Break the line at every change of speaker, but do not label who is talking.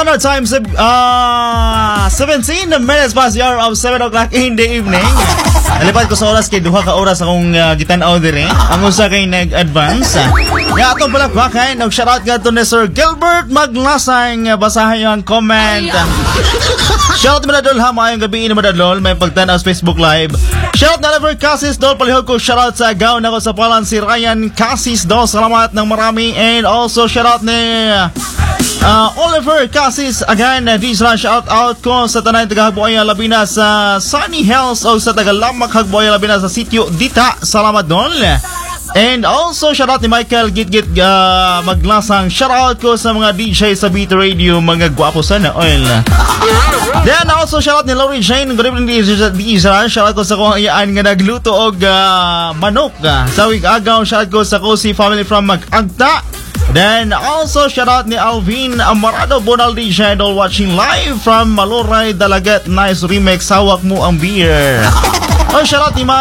our time, 17 minutes past the hour of 7 o'clock in the evening. Nalipad ko sa oras kay duha ka oras akong gitanaw dire. Ang usa kay nag-advance. Nga atong palakpakan, nag-shoutout nga to ni Sir Gilbert Maglasang. Basahin yung comment. Shoutout mo na dol ha, maayong gabi mo na dol. May pagtanaw sa Facebook Live. Shoutout na Oliver Cassis dol. Palihog ko shoutout sa gown ako sa palan si Ryan Cassis dol. Salamat ng marami. And also shoutout ni Oliver Cassis. Again, Disra shout out ko sa tanay taga-Hagbuaya Labina sa Sunny Hills o sa taga-Lamak Hagbuaya Labina sa sitio Dita. Salamat dol. And also shout out ni Michael Gitgit Maglasang. Shout out ko sa mga DJ sa Beat Radio, mga gwapo sana oil. Then also shout out ni Laurie Jane. Good evening Disra. Shout out ko sa kong iyaan nga nagluto og manok sa week agaw. Shout out ko sa Cozy family from Mag-Agta. Then also shout out ni Alvin Amarado Bonaldi Shadow watching live from Maloray Dalagat. Nice remix, hawak mo ang beer. Oh, shout out ni